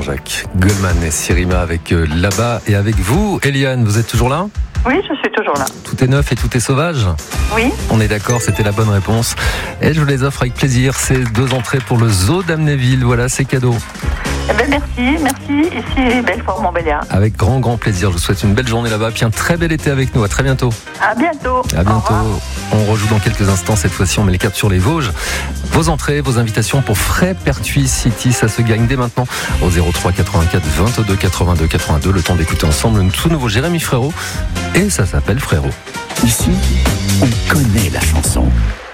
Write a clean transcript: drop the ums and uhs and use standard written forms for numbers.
Jean-Jacques Goldman et Sirima avec là-bas et avec vous. Eliane, vous êtes toujours là ? Oui, je suis toujours là. Tout est neuf et tout est sauvage ? Oui. On est d'accord, c'était la bonne réponse. Et je vous les offre avec plaisir, ces 2 entrées pour le zoo d'Amnéville. Voilà, c'est cadeau. Eh ben merci. Ici, Belfort-Montbéliard. Avec grand plaisir. Je vous souhaite une belle journée là-bas, puis un très bel été avec nous. À très bientôt. À bientôt. À bientôt. On rejoue dans quelques instants. Cette fois-ci, on met le cap sur les Vosges. Vos entrées, vos invitations pour Fray-Pertuis City, ça se gagne dès maintenant au 03 84 22 82 82. Le temps d'écouter ensemble le tout nouveau Jérémy Frérot. Et ça s'appelle Frérot. Ici, on connaît la chanson.